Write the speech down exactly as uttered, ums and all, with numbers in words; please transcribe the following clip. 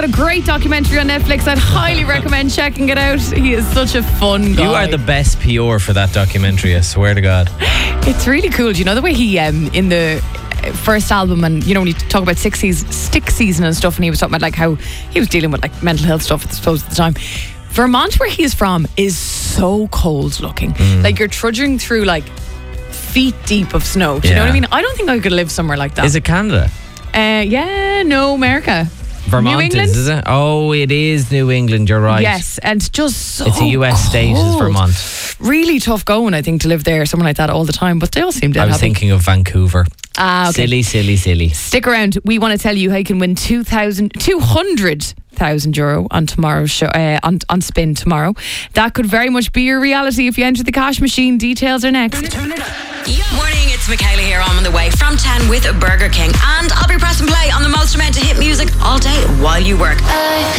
got a great documentary on Netflix. I'd highly recommend checking it out. He is such a fun guy. You are the best P R for that documentary, I swear to God. It's really cool. Do you know the way he, um, in the first album, and you know when you talk about six season, stick season and stuff, and he was talking about like how he was dealing with like mental health stuff, I suppose, at the time. Vermont, where he is from, is so cold looking. Mm. Like you're trudging through like feet deep of snow. Do you Yeah. know what I mean? I don't think I could live somewhere like that. Is it Canada? Uh, yeah, no, America. Vermont New England? is, is it? Oh, it is New England, you're right. Yes, and just so It's a U S state, is cold. Vermont. Really tough going, I think, to live there, somewhere like that all the time. But they all seem dead I was happy. thinking of Vancouver. Ah, okay. Silly, silly, silly. Stick around. We want to tell you how you can win two thousand, two hundred thousand euro on tomorrow's show, uh, on, on Spin tomorrow. That could very much be your reality if you enter the cash machine. Details are next. Turn it up. Morning, it's Michaela here. I'm on the way from ten with Burger King. And I'll be pressing play on the most amount of hit music all day while you work.